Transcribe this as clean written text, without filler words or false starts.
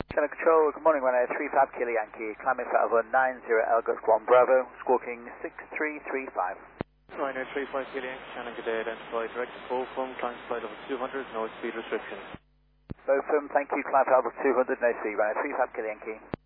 Channel Control, good morning, runway 35 Kilo Yankee, climbing flight over 90 Elgos 1 Bravo, squawking 6335. Ryanair 35 Kilo Yankee, Shannon, good day, identify direct to Bochum, climbing flight over 200, no speed restrictions. Bochum, thank you, climb flight over 200, no speed, runway 35 Kilo Yankee.